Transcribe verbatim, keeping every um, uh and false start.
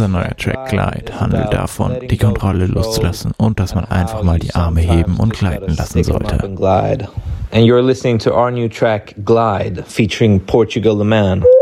Unser neuer Track Glide handelt davon, die Kontrolle loszulassen und dass man einfach mal die Arme heben und gleiten lassen sollte. And you're listening to our new track Glide featuring Portugal the Man.